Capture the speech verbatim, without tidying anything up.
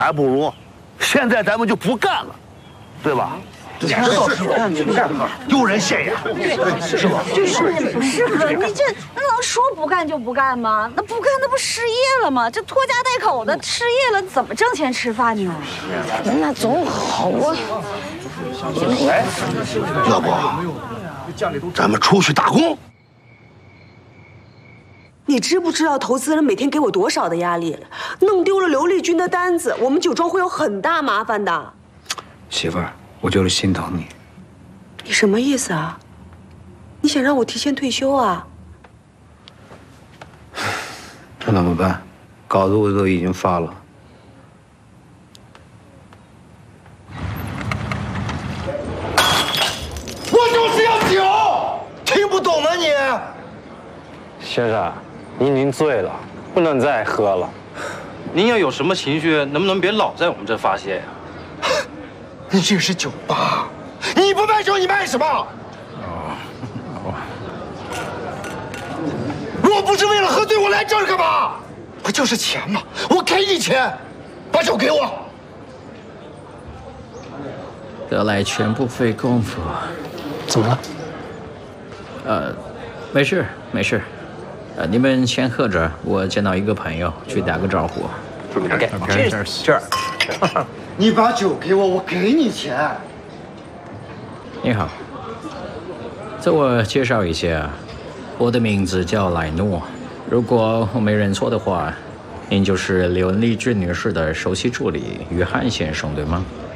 还不如现在咱们就不干了，对吧？ 知道是吧？你不干丢人现眼，是吧？ 就是不是哥，你这能说不干就不干吗？那不干那不失业了吗？这拖家带口的失业了，怎么挣钱吃饭呢？ 那总好啊。 哎，要不咱们出去打工？ 你知不知道投资人每天给我多少的压力？弄丢了刘丽君的单子，我们酒庄会有很大麻烦的。 媳妇儿，我就是心疼你。 你什么意思啊？你想让我提前退休啊？ 这怎么办？稿子我都已经发了。 我就是要酒，听不懂吗你？ 先生，您您醉了，不能再喝了。您要有什么情绪，能不能别老在我们这发泄呀？ 你这是酒吧，你不卖酒你卖什么？ 哦， 若不是为了喝醉，我来这儿干嘛？不就是钱吗？我给你钱，把酒给我。 得来全不费功夫。 怎么了？ 呃，没事没事。呃，你们先喝着，我见到一个朋友，去打个招呼。 OK， Cheers， 这儿。你把酒给我，我给你钱。 你好，自我介绍一下，我的名字叫莱诺。如果我没认错的话，您就是刘丽君女士的首席助理约翰先生，对吗？